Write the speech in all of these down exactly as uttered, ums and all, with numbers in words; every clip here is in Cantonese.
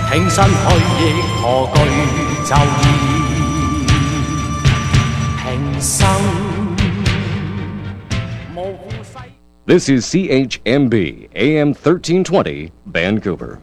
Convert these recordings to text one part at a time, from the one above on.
挺身去亦何懼就義，平生無負世。 This is C H M B A M thirteen twenty Vancouver。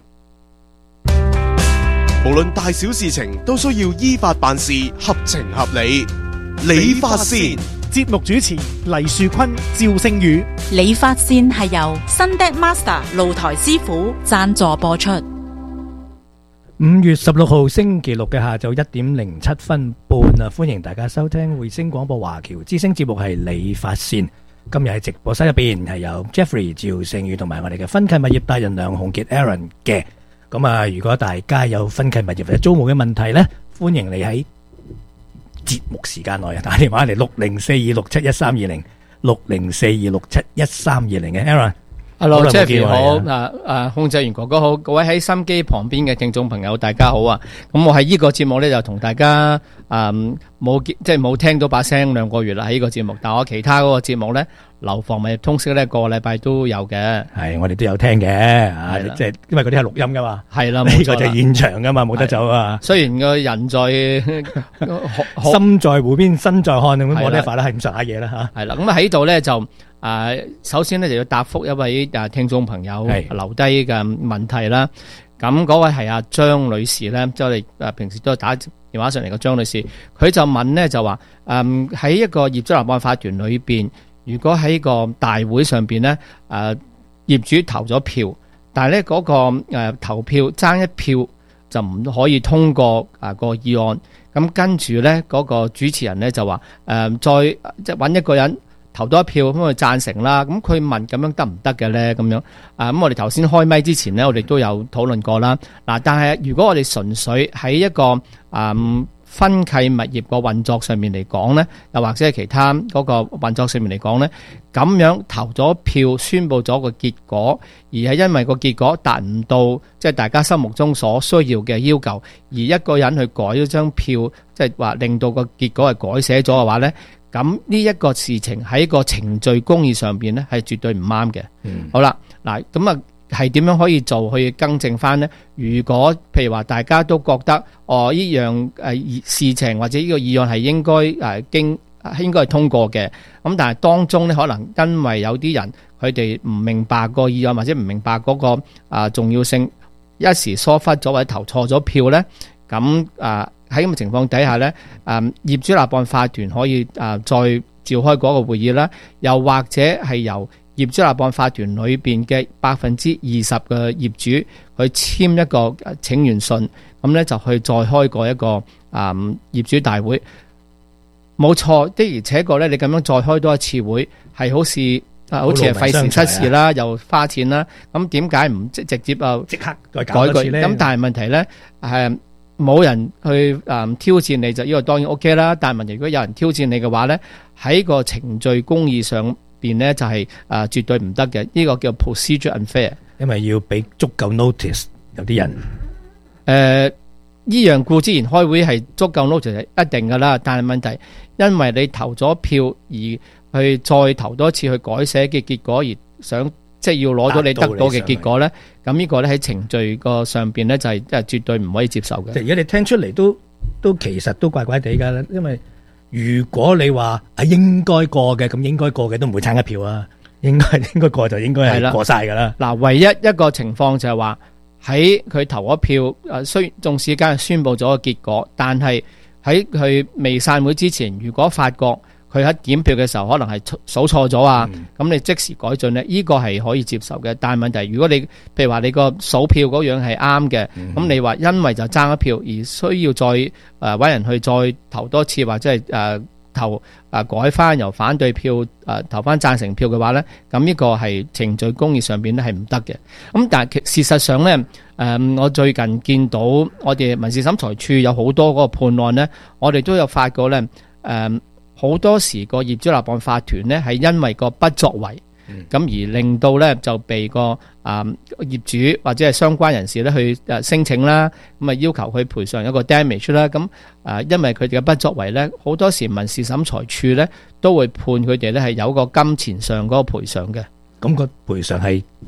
無論大小事情都需要依法辦事，合情合理。理髮線節目主持黎樹坤、趙星宇。 理髮線係由 Sundeck Master 露台師傅贊助播出。 五月十六號星期六嘅下晝一點零七分半啊！歡迎大家收聽匯星廣播華僑之聲節目，係理髮線。今日喺直播室入邊係有 Jeffrey 趙勝宇同埋我哋嘅分契物業達人梁鴻傑 Aaron 嘅。咁啊，如果大家有分契物業或者租務嘅問題呢，歡迎你喺節目時間內啊打電話嚟六零四二六七一三二零六零四二六七一三二零嘅 Aaron。Hello Jeffrey 好，啊啊控制員哥哥好，各位喺心機旁邊嘅聽眾朋友大家好啊！咁我喺呢個節目咧就同大家啊冇即係冇聽到把聲兩個月啦喺呢個節目，但我其他嗰個節目咧樓房物業通識咧個個禮拜都有嘅， 係我哋都有聽嘅啊！即係因為嗰啲係錄音噶嘛， 係啦， 呢個就係現場噶嘛，冇得走啊！ 雖然個人在心在湖邊，身在漢咁，我呢份咧係咁上下嘢啦吓。 係啦，咁啊喺度咧就。啊，首先咧就要答覆一位啊聽眾朋友留低嘅問題啦。咁嗰位係阿張女士咧，即係我哋啊平時都係打電話上嚟嘅張女士，佢就問咧就話，嗯喺一個業主立案法團裏邊，如果喺個大會上邊咧，誒業主投咗票，但係咧嗰個誒投票爭一票就唔可以通過啊個議案。咁跟住咧嗰個主持人咧就話，誒再即係揾一個人。投多一票咁佢贊成啦，咁佢問咁樣得唔得嘅咧？咁樣啊，咁我哋頭先開咪之前咧，我哋都有討論過啦。嗱，但係如果我哋純粹喺一個啊分契物業個運作上面嚟講咧，又或者係其他嗰個運作上面嚟講咧，咁樣投咗票宣佈咗個結果，而係因為個結果達唔到即係大家心目中所需要嘅要求，而一個人去改咗張票，即係話令到個結果係改寫咗嘅話咧。咁呢一個事情喺個程序公義上邊咧係絕對唔啱嘅。嗯、好啦，嗱咁啊係點樣可以做去更正翻呢？如果譬如話大家都覺得哦呢樣誒事情或者呢個議案係應該誒經應該係通過嘅，咁但係當中咧可能因為有啲人佢哋唔明白個議案或者唔明白嗰個啊重要性，一時疏忽咗或者投錯咗票咧，咁啊。喺咁嘅情況底下呢，誒業主立案法團可以誒再召開嗰個會議啦，又或者係由業主立案法團裏邊嘅百分之二十嘅業主去簽一個請願信，咁呢就去再開過一個誒業主大會。冇錯，的而且確呢，你咁樣再開多一次會，係好似好似係費時失事啦，又花錢啦。咁點解唔即直接啊即刻再改句呢？咁但係問題呢係。冇人去誒、嗯、挑戰你就呢個當然 OK 啦，但係問題如果有人挑戰你嘅話咧，喺個程序公義上邊咧就係、是、誒、呃、絕對唔得嘅，呢、這個叫 procedure unfair， 因為要俾足夠 notice 有啲人誒呢、 呃、樣故之然開會係足夠 notice 係一定噶啦，但係問題因為你投咗票而去再投多次去改寫嘅結果而想。即係要攞到你得到嘅結果咧，咁呢個咧喺程序個上邊咧就係即係絕對唔可以接受嘅。 即係而家你聽出嚟都都其實都怪怪地噶啦，因為如果你話啊應該過嘅，咁應該過嘅都唔會差一票啊，應該應該過就應該係過晒噶啦。 嗱，唯一一個情況就係話喺佢投咗票，誒雖縱使間宣佈咗個結果，但係喺佢未散會之前，如果發覺佢喺檢票嘅時候可能係數錯咗啊，咁、嗯、你即時改進呢，呢、這個係可以接受嘅。但係問題，如果你譬如話你個數票嗰樣係啱嘅，咁、嗯、你話因為就爭一票而需要再誒搵、呃、人去再投多次，或者係誒、呃、投誒、呃、改翻由反對票誒、呃、投翻贊成票嘅話呢，咁呢個係程序公義上邊咧係唔得嘅。咁但係事實上呢，誒、呃、我最近見到我哋民事審裁處有好多嗰個判案呢，我哋都有發覺呢。誒、呃。好多時個業主立案法團呢係因為個不作為，咁、嗯、而令到呢就被個啊、呃、業主或者係相關人士呢去誒申請啦，咁啊要求佢賠償一個 damage 啦，咁、呃、啊因為佢哋嘅不作為呢，好多時民事審裁處呢都會判佢哋呢係有個金錢上嗰個賠償嘅。 咁個賠償係業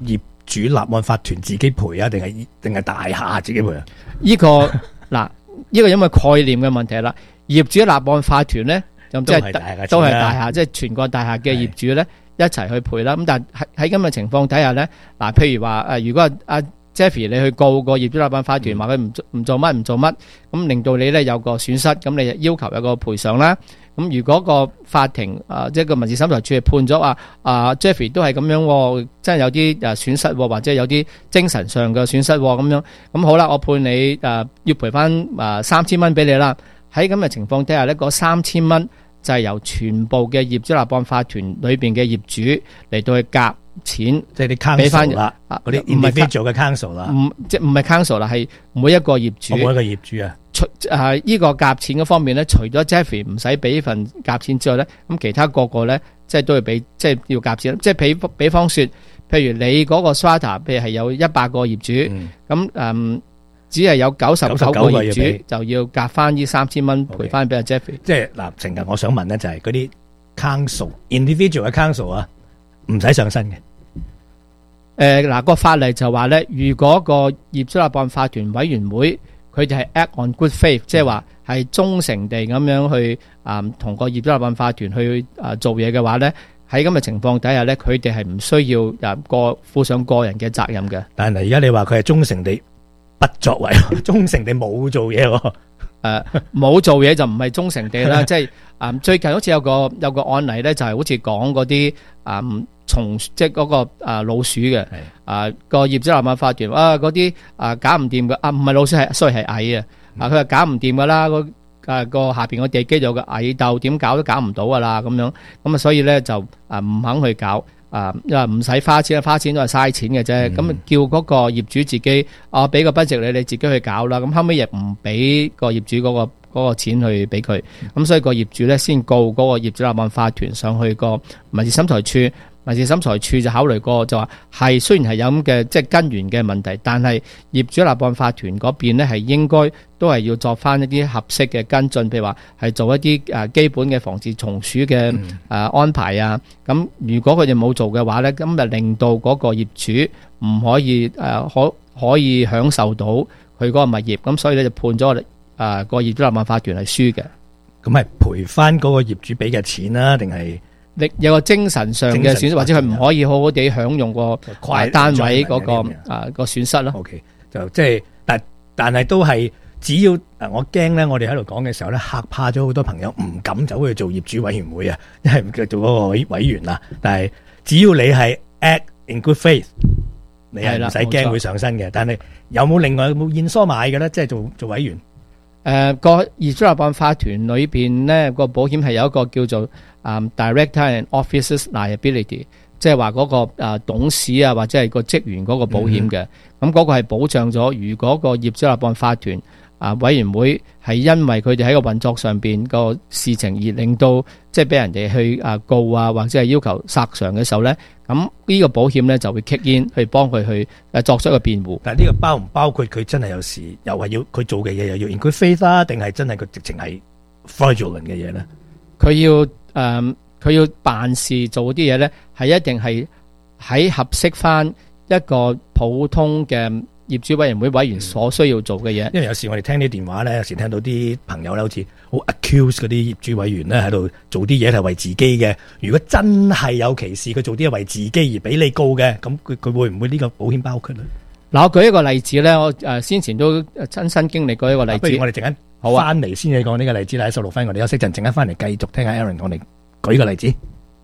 主立案法團自己賠啊，定係定係大廈自己賠啊？ 呢、這個嗱，呢個因為概念嘅問題啦。業主立案法團咧，咁即係都係大廈，即係全國大廈嘅業主咧一齊去賠啦。咁但係喺咁嘅情況底下咧，嗱，譬如話誒，如果阿 Jeffrey 你去告個業主立案法團，話佢唔唔做乜唔做乜，咁令到你咧有個損失，咁你要求有個賠償啦。咁如果個法庭啊，即係個民事審裁處係判咗話啊 Jeffrey 都係咁樣，真係有啲誒損失，或者有啲精神上嘅損失咁樣，咁好啦，我判你誒要賠翻誒三千蚊俾你啦。喺咁嘅情況底下咧，嗰三千蚊就係由全部嘅業主立案法團裏邊嘅業主嚟到去夾錢， 即係啲 council 啦，嗰啲 individual 嘅 council 啦， 唔即係唔係 council 啦，係每一個業主， 每一個業主啊。 除誒依個夾錢嗰方面咧，除咗 Jeffrey 唔使俾份夾錢之外咧，咁其他個個咧，即係都要俾，即係要夾錢。即係比比方說，譬如你嗰個 strata，譬如係有一百個業主，咁、嗯、誒、嗯、只係有九十九個業主就要夾翻呢三千蚊賠翻俾阿 Jeffrey。即係嗱，成日我想問咧，就係嗰啲 council individual 嘅 council 啊，唔使上身嘅。誒、呃、嗱，個法例就話咧，如果個業主立案法團委員會佢哋係 act on good faith，即係話係忠誠地咁樣去啊，同、嗯、個業主立案法團去啊做嘢嘅話咧，喺咁嘅情況底下咧，佢哋係唔需要啊個負上個人嘅責任嘅。但係而家你話佢係忠誠地不作為，忠誠地冇做嘢喎。誒，冇做嘢就唔係忠誠地啦。即係啊，最近好似有個有個案例咧，就係好似講嗰啲啊蟲，即係嗰個啊老鼠嘅啊個業主立案法團啊嗰啲啊搞唔掂嘅啊，唔係老鼠係，所以係蟻啊。啊，佢話搞唔掂噶啦，個啊個下邊個地基有個蟻竇，點搞都搞唔到噶啦咁樣。咁啊，所以咧就啊唔肯去搞啊，因為唔使花錢，花錢都係嘥錢嘅啫。咁、嗯、啊叫嗰個業主自己啊俾個 budget你，你自己去搞啦。咁後尾亦唔俾個業主嗰、嗰個嗰、嗰個錢去俾佢。咁、嗯、所以個業主咧先告嗰個業主立案法團上去個民事審裁處。民事審裁處就考慮過，就話係雖然係有咁嘅即係根源嘅問題，但係業主立案法團嗰邊咧係應該都係要作翻一啲合適嘅跟進，譬如話係做一啲誒基本嘅防治蟲鼠嘅誒安排啊。咁、嗯、如果佢哋冇做嘅話咧，咁就令到嗰個業主唔可以誒可可以享受到佢嗰個物業，咁所以咧就判咗誒個業主立案法團係輸嘅。咁係賠翻嗰個業主俾嘅錢啦，定係？有個精神上嘅損失，或者佢唔可以好好地享用個單位嗰、那個啊個損失咯。OK， 就即係，但但係都係，只要我驚咧，我哋喺度講嘅時候咧，嚇怕咗好多朋友，唔敢走去做業主委員會啊，因為做嗰個委委員啦。但係只要你係 act in good faith，你係唔使驚會上身嘅。但係有冇另外有冇現疏買嘅咧？即係做做委員？誒、呃，個業主立案法團裏邊咧，個保險係有一個叫做。Um, Director and Officers Liability， 即係話嗰個、呃、董事啊，或者係個職員嗰個保險嘅，咁、嗯、嗰、那個係保障咗，如果個業主立案法團啊、呃、委員會係因為佢哋喺個運作上邊個事情而令到即係俾人哋去啊告啊，或者係要求索償嘅時候咧，咁呢個保險咧就會 kick in 去幫佢去誒作出一個辯護。但係呢個包唔包括佢真係有時又係要佢做嘅嘢又要 in good faith 啦，定係真係佢直情係 fraudulent 嘅嘢咧？佢要。誒、嗯，佢要辦事做啲嘢咧，係一定係喺合適翻一個普通嘅業主委員會委員所需要做嘅嘢。因為有時我哋聽啲電話咧，有時聽到啲朋友咧，好似好 accuse 嗰啲業主委員咧喺度做啲嘢係為自己嘅。如果真係有歧視，佢做啲嘢為自己而俾你告嘅，咁佢佢會唔會呢個保險包括咧？嗱，我舉一個例子咧，我誒先前都親身經歷過一個例子。不如我哋陣間好啊，翻嚟先至講呢個例子啦。喺十六分，我哋休息陣，陣間翻嚟繼續聽下 Aaron 我哋舉個例子。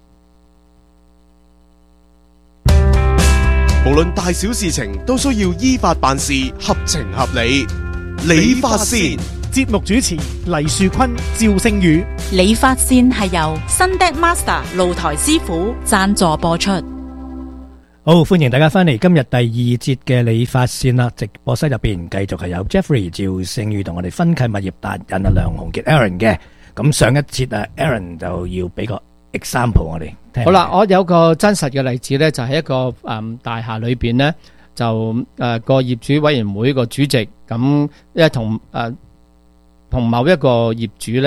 無論大小事情都需要依法辦事，合情合理。理髮線節目主持黎樹坤、趙星宇。 理髮線係由 Sundeck Master 露台師傅贊助播出。 好，歡迎大家翻嚟今日第二節嘅理髮線啦！直播室入邊繼續係有 Jeffrey 趙星宇同我哋分契物業達人啊梁鴻傑 Aaron 嘅。咁上一節啊 Aaron 就要俾個 example 我哋聽。好啦，我有個真實嘅例子咧，就係、是、一個誒、嗯、大廈裏邊咧，就誒個、呃、業主委員會個主席咁，因為同誒同某一個業主咧。誒、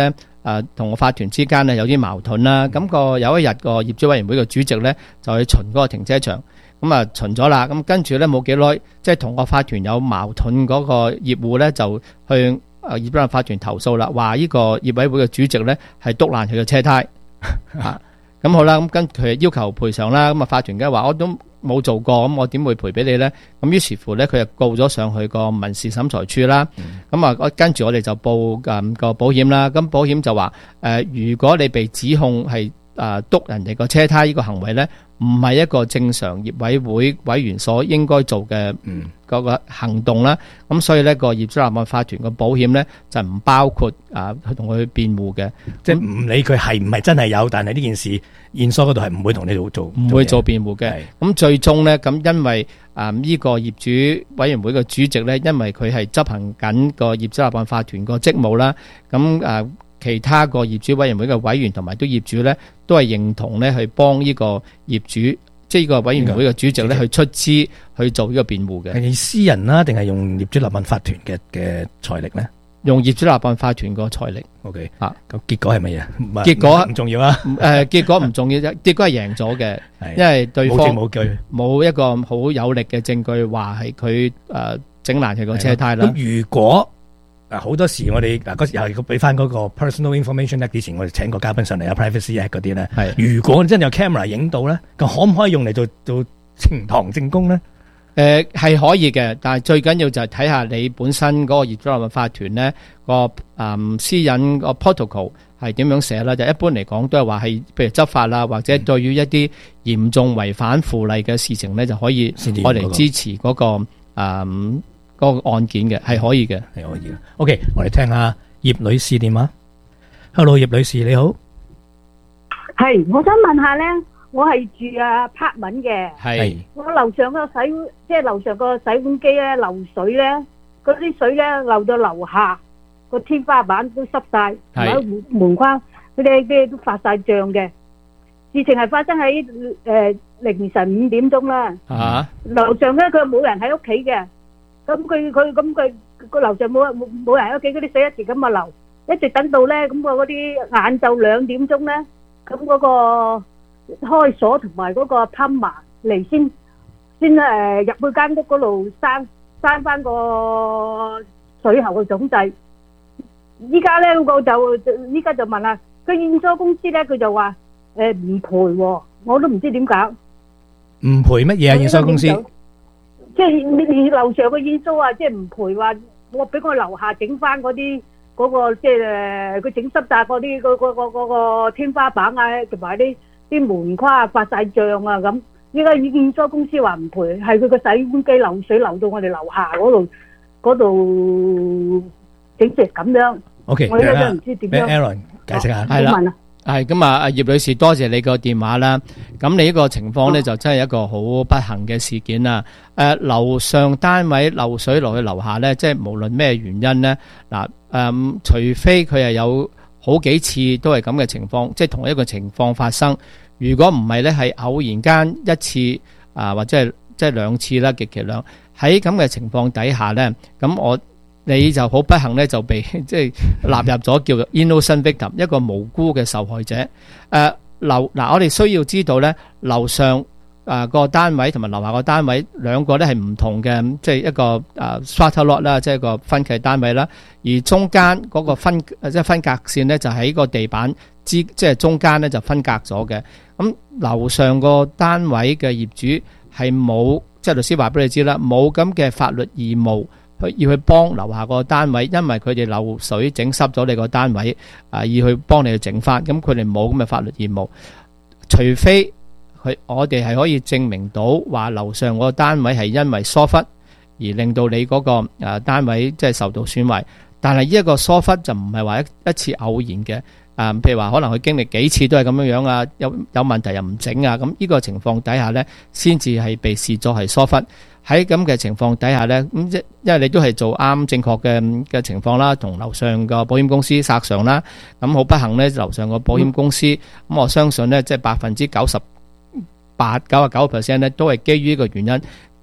誒同個法團之間咧有啲矛盾啦。咁、個有一日個業主委員會嘅主席咧就去巡嗰個停車場，咁啊巡咗啦。咁跟住咧冇幾耐，即係同個法團有矛盾嗰個業戶咧就去誒業主法團投訴啦，話呢個業委會嘅主席咧係篤爛佢嘅車胎嚇。咁好啦，咁跟佢要求賠償啦。咁啊法團梗係話我都冇做過，咁我點會賠俾你咧？咁於是乎咧，佢就告咗上去個民事審裁處啦。咁啊，跟住我哋就報誒個保險啦。咁保險就話誒，如果你被指控係誒篤人哋個車胎呢個行為咧，唔係一個正常業委會委員所應該做嘅嗰個行動啦。咁所以咧個業主立案法團個保險咧就唔包括啊去同佢辯護嘅， 即係唔理佢係唔係真係有，但係呢件事現所嗰度係唔會同你做做， 唔會做辯護嘅。咁最終咧，咁因為啊呢個業主委員會嘅主席咧，因為佢係執行緊個業主立案法團個職務啦，咁啊其他個業主委員會嘅委員同埋都業主咧，都係認同咧去幫呢個業主，即係呢個委員會嘅主席咧去出資去做呢個辯護嘅。 係私人啦，定係用業主立案法團嘅嘅財力咧？ 用業主立案法團個財力。 OK 啊， 咁結果係乜嘢？ 結果唔重要啊。 誒，結果唔重要啫，結果係贏咗嘅，因為對方冇證冇據， 冇一個好有力嘅證據話係佢誒整爛佢個車胎啦。 咁如果嗱好多時我哋嗱嗰時又俾翻嗰個 personal information act，之前我哋請個嘉賓上嚟啊 privacy act 嗰啲咧，如果真係有 camera 影到咧，咁可唔可以用嚟做做呈堂證供咧？ 誒係可以嘅，但係最緊要就係睇下你本身嗰個業主立案法團咧個誒私隱個 protocol 係點樣寫啦。就一般嚟講都係話係譬如執法啦，或者對於一啲嚴重違反附例嘅事情咧，就可以攞嚟支持嗰個誒嗰個案件嘅，係可以嘅， 係可以嘅。OK， 我哋聽下葉女士電話。Hello， 葉女士你好。 係，我想問下咧。我係住啊 apartment 嘅， 係我樓上個洗，即係樓上個洗碗機咧漏水咧，嗰啲水咧漏到樓下個天花板都濕晒，同埋門門框嗰啲啲都發晒脹嘅。事情係發生喺誒凌晨五點鐘啦。啊！樓上咧佢冇人喺屋企嘅，咁佢佢咁佢個樓上冇冇冇人喺屋企，嗰啲水一直咁啊流，一直等到咧咁我嗰啲晏晝兩點鐘咧，咁嗰個開鎖同埋嗰個 plumber 嚟先先誒入去間屋嗰度閂閂翻個水喉嘅總掣。依家咧我就依家就問下佢驗收公司咧，佢就話誒唔賠，我都唔知點搞。 唔賠乜嘢啊？驗收公司即係你你樓上嘅驗收啊，即係唔賠話我俾我樓下整翻嗰啲嗰個即係誒佢整濕晒嗰啲嗰嗰嗰嗰個天花板啊，同埋啲。啲門框發晒脹啊！咁依家已經咗公司話唔賠，係佢個洗碗機漏水流到我哋樓下嗰度嗰度整成咁樣。 OK， 我依家都唔知點樣。 Aaron 解釋下， 係啦，係咁啊！阿葉女士，多謝你個電話啦。咁你呢個情況咧就真係一個好不幸嘅事件啦。誒，樓上單位漏水落去樓下咧，即係無論咩原因咧，嗱誒，除非佢係有。好幾次都係咁嘅情況，即係同一個情況發生。如果唔係咧，係偶然間一次啊，或者係即係兩次啦，極其量喺咁嘅情況底下咧，咁我你就好不幸咧，就被即係納入咗叫做 innocent victim， 一個無辜嘅受害者。誒樓嗱，我哋需要知道咧，樓上啊個單位同埋樓下個單位兩個咧係唔同嘅，即係一個啊 strata lot 啦，即係個分契單位啦。而中間嗰個分即係分隔線咧，就喺個地板之即係中間咧就分隔咗嘅。咁樓上個單位嘅業主係冇，即係律師話俾你知啦，冇咁嘅法律義務去要去幫樓下個單位，因為佢哋漏水整濕咗你個單位啊，要去幫你去整翻。咁佢哋冇咁嘅法律義務，除非佢我哋係可以證明到話樓上個單位係因為疏忽而令到你嗰個誒單位即係受到損壞。但係呢一個疏忽就唔係話一一次偶然嘅，啊，譬如話可能佢經歷幾次都係咁樣樣啊，有有問題又唔整啊，咁呢個情況底下呢，先至係被視作係疏忽。喺咁嘅情況底下呢，咁即因為你都係做啱正確嘅嘅情況啦，同樓上個保險公司索償啦，咁好不幸呢，樓上個保險公司，咁、嗯、我相信呢，即係百分之九十八、九十九 percent 呢，都係基於呢個原因。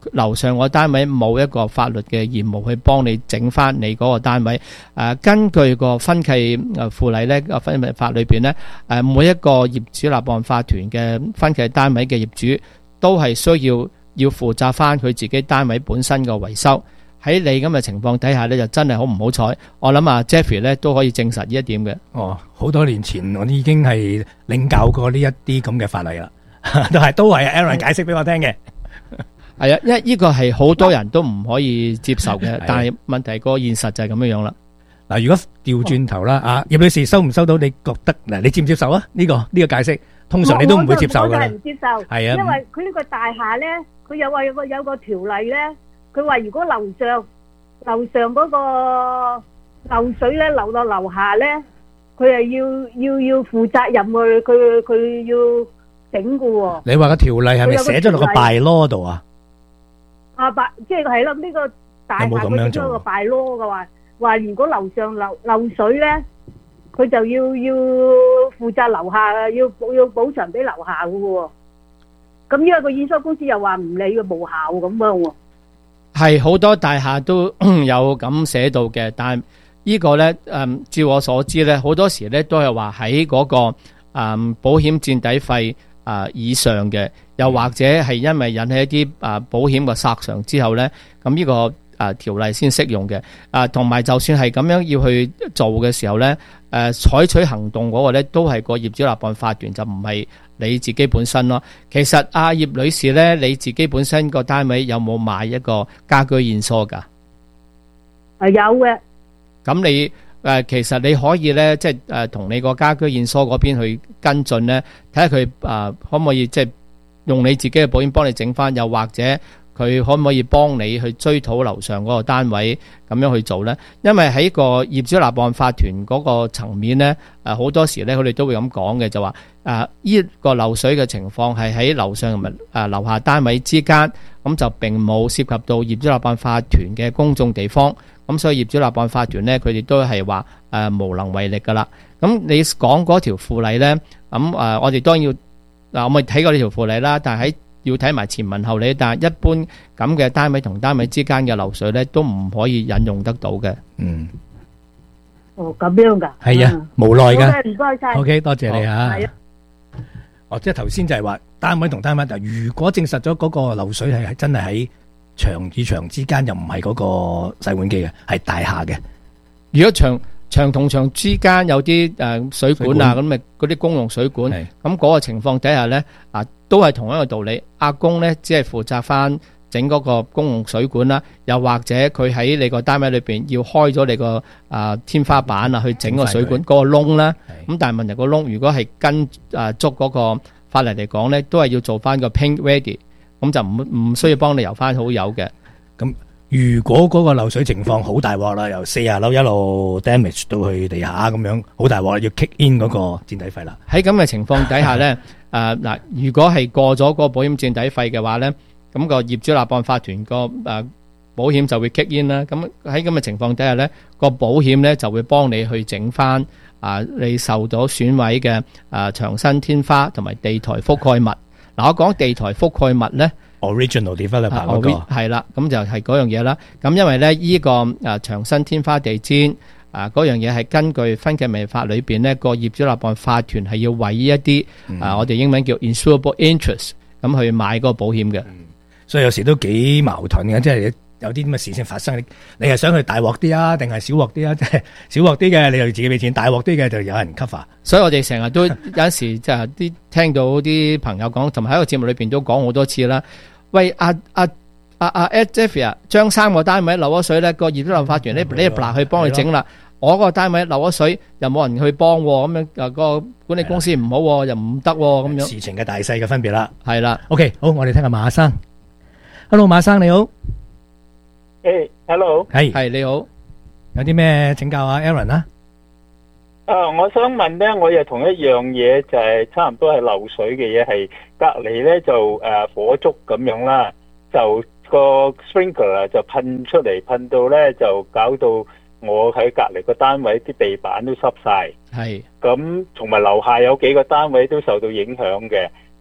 樓上個單位冇一個法律嘅義務去幫你整翻你嗰個單位。誒，根據個分契誒附例咧，個分契法裏邊咧，誒每一個業主立案法團嘅分契單位嘅業主都係需要要負責翻佢自己單位本身嘅維修。喺你咁嘅情況底下咧，就真係好唔好彩。我諗啊 Jeffrey 咧都可以證實呢一點嘅。 哦，好多年前我已經係領教過呢一啲咁嘅法例啦，都係都係 Aaron 解釋俾我聽嘅。 係啊，因為呢個係好多人都唔可以接受嘅，但係問題個現實就係咁樣樣啦。 嗱，如果調轉頭啦，啊葉女士收唔收到？你覺得嗱，你接唔接受啊？呢個呢個解釋，通常你都唔會接受噶啦。 我就唔接受， 係啊， 因為佢呢個大廈咧，佢有話有個有個條例咧。佢話如果樓上樓上嗰個漏水咧流到樓下咧，佢係要要要負責任去，佢佢要整噶喎。 你話個條例係咪寫咗落個 bylaw 度啊？ 啊，白即係係咯，呢個大廈佢寫咗個 bylaw嘅話，話如果樓上漏漏水咧，佢就要要負責樓下，要要補償俾樓下噶喎。咁因為個驗收公司又話唔理嘅無效咁樣喎。 係好多大廈都有咁寫到嘅，但係呢個呢，誒，照我所知呢，好多時呢都係話喺嗰個誒保險墊底費誒以上嘅，又或者係因為引起一啲誒保險嘅索償之後呢，咁呢個誒條例先適用嘅。啊，同埋就算係咁樣要去做嘅時候呢，誒採取行動嗰個呢都係個業主立案法團，就唔係你自己本身咯。其實阿葉女士咧，你自己本身個單位有冇買一個家居驗疏噶？ 係有嘅。咁你誒、呃，其實你可以咧，即係誒，同、呃、你個家居驗疏嗰邊去跟進咧，睇下佢誒可唔可以即係用你自己嘅保險幫你整翻，又或者佢可唔可以幫你去追討樓上嗰個單位咁樣去做呢？因為喺個業主立案法團嗰個層面呢，誒好多時呢，佢哋都會咁講嘅，就話誒呢個漏水嘅情況係喺樓上同埋誒樓下單位之間，咁就並冇涉及到業主立案法團嘅公眾地方，咁所以業主立案法團呢，佢哋都係話誒無能為力噶啦。咁你講嗰條附例呢，咁誒我哋當然要嗱，我咪睇過呢條附例啦，但係喺要睇埋前文後理，但係一般咁嘅單位同單位之間嘅漏水咧，都唔可以引用得到嘅。嗯。 哦，咁樣噶。 係啊，無奈噶。 唔該晒。 O K，多謝你吓。 係啊。 哦，即係頭先就係話單位同單位，如果證實咗嗰個漏水係係真係喺牆與牆之間，又唔係嗰個洗碗機嘅，係大廈嘅。 如果牆牆同牆之間有啲誒水管啊，咁咪嗰啲公用水管，咁嗰個情況底下咧，啊都係同一個道理。阿公咧只係負責翻整嗰個公用水管啦，又或者佢喺你個單位裏邊要開咗你個啊天花板啊，去整個水管嗰個窿啦。咁但係問題個窿如果係跟誒足嗰個法例嚟講咧，都係要做翻個 paint ready，咁就唔唔需要幫你油翻好油嘅。 咁如果嗰個漏水情況好大鑊啦，由四十樓一路 damage 到去地下咁樣，好大鑊，要 kick in 嗰個墊底費啦。 喺咁嘅情況底下咧，誒嗱，如果係過咗嗰個保險墊底費嘅話咧，咁個業主立案法團個誒保險就會 kick in 啦。咁喺咁嘅情況底下咧，個保險咧就會幫你去整翻啊你受到損毀嘅誒牆身天花同埋地台覆蓋物。嗱，我講地台覆蓋物咧。 original developer 嗰個係啦，咁就係嗰樣嘢啦。咁因為咧依個誒牆身天花地氈啊嗰樣嘢係根據分契民法裏邊呢個業主立案法團係要為一啲啊我哋英文叫 insurable interest 咁去買嗰個保險嘅。 所以有時都幾矛盾嘅，即係有啲咁嘅事情發生，你係想去大鑊啲啊，定係小鑊啲啊？即係小鑊啲嘅，你又自己俾錢；大鑊啲嘅就有人 cover。 所以我哋成日都有陣時即係啲聽到啲朋友講，同埋喺個節目裏邊都講好多次啦。喂，阿阿阿阿 Ed Jeffrey 啊，將三個單位漏咗水咧，個業主立案法團咧，你嗱去幫佢整啦。我個單位漏咗水，又冇人去幫，咁樣啊個管理公司唔好，又唔得咁樣。 事情嘅大細嘅分別啦， 係啦。 OK，好，我哋聽下馬生。Hello， 馬生你好。 誒 ，Hello， 係係你好， 有啲咩請教啊 Aaron 啊？ 啊，我想問咧，我又同一樣嘢，就係差唔多係漏水嘅嘢，係隔籬咧就誒火燭咁樣啦，就個 sprinkler 就噴出嚟，噴到咧就搞到我喺隔籬個單位啲地板都濕晒。 係。 咁同埋樓下有幾個單位都受到影響嘅。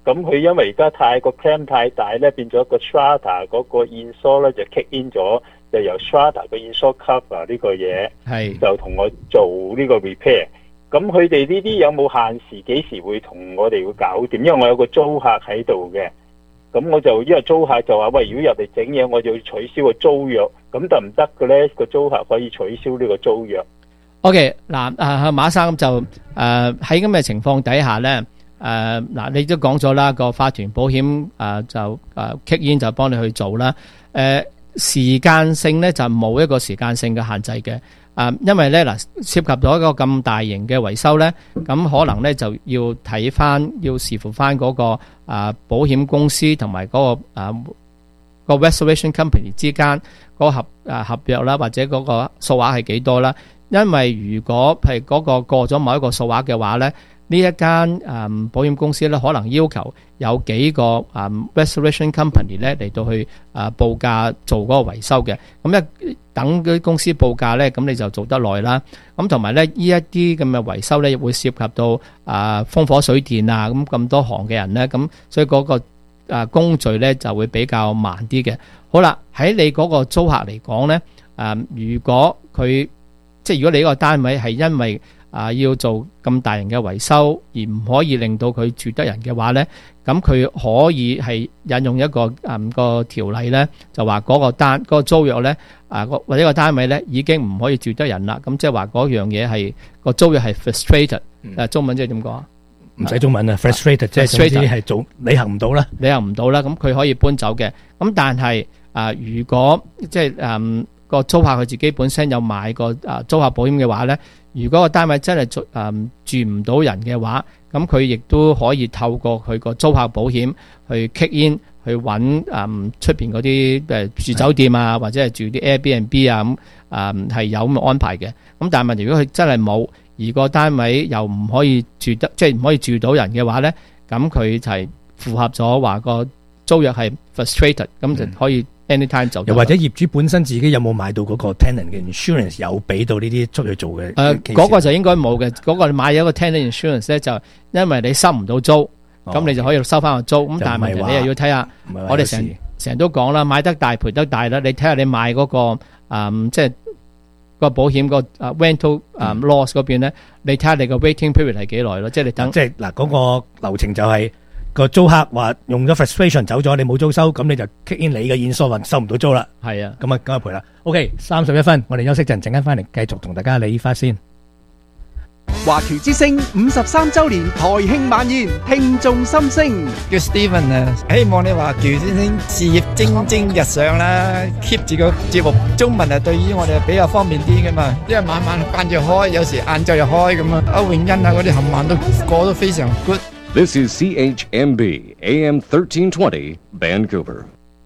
咁佢因為而家太個 claim 太大咧，變咗個 strata 嗰個 install 咧就 kick in 咗，就由 strata 個 install cover 呢個嘢， 係就同我做呢個 repair。咁佢哋呢啲有冇限時？幾時會同我哋會搞掂？因為我有個租客喺度嘅，咁我就因為租客就話喂，如果入嚟整嘢，我就要取消個租約，咁得唔得嘅咧？個租客可以取消呢個租約。 OK， 嗱，啊馬生就誒喺咁嘅情況底下咧，誒嗱你都講咗啦，個法團保險誒就誒 kick in 就幫你去做啦。誒時間性咧就冇一個時間性嘅限制嘅。誒，因為咧嗱涉及到一個咁大型嘅維修咧，咁可能咧就要睇翻，要視乎翻嗰個啊保險公司同埋嗰個啊個 restoration company 之間嗰個合啊合約啦，或者嗰個數額係幾多啦。因為如果係嗰個過咗某一個數額嘅話咧，呢一間誒保險公司咧可能要求有幾個誒 restoration company 咧嚟到去誒報價做嗰個維修嘅。咁一等嗰啲公司報價咧，咁你就做得耐啦。咁同埋咧，呢一啲咁嘅維修咧，會涉及到誒風火水電啊，咁咁多行嘅人咧，咁所以嗰個誒工序咧就會比較慢啲嘅。好啦，喺你嗰個租客嚟講咧，誒如果佢即係如果你呢個單位係因為啊要做咁大型嘅維修而唔可以令到佢住得人嘅話咧，咁佢可以係引用一個誒、嗯、個條例咧，就話嗰個單嗰、嗰個租約咧啊或者個單位咧已經唔可以住得人啦。咁即係話嗰樣嘢係個租約係 frustrated，誒、嗯、中文即係點講啊？ 唔使中文啊 ，frustrated 即係總之係做履行唔到啦， 履行唔到啦。咁佢可以搬走嘅。咁但係啊、呃，如果即係誒。嗯個租客佢自己本身有買個啊租客保險嘅話咧，如果個單位真係住誒住唔到人嘅話，咁佢亦都可以透過佢個租客保險去 kick in 去揾誒出邊嗰啲誒住酒店啊，或者係住啲 Airbnb 啊咁誒係有咁嘅安排嘅。咁但係問題如果佢真係冇，而個單位又唔可以住得，即係唔可以住到人嘅話咧，咁佢就係符合咗話個租約係 frustrated，咁就可以。anytime 就又或者業主本身自己有冇買到嗰個 tenant 嘅 insurance， 有俾到呢啲出去做嘅？ 誒，嗰個就應該冇嘅。嗰個你買咗一個 tenant insurance 咧，就因為你收唔到租，咁你就可以收翻個租。咁但係問題你又要睇下，我哋成成日都講啦，買得大賠得大啦。你睇下你買嗰個誒，即係個保險個誒 rental 誒 loss 嗰邊咧，你睇下你個 waiting period 係幾耐咯？即係你等， 即係嗱嗰個流程就係。個租客話用咗 frustration 走咗，你冇租收，咁你就 kick in 你嘅 insurance 收唔到租啦。 係啊， 咁啊，咁啊賠啦。OK， 三十一分，我哋休息陣，陣間翻嚟繼續同大家理髮先。 華僑之聲五十三周年台慶晚宴，聽眾心聲。 叫 Steven 啊，希望你華僑之聲事業蒸蒸日上啦 ，keep 住個節目。中文啊，對於我哋比較方便啲噶嘛，因為晚晚晏晝開，有時晏晝又開咁啊。歐永欣啊，嗰啲冚唪唥都過得非常 good。 This is C H M B A M thirteen twenty Vancouver。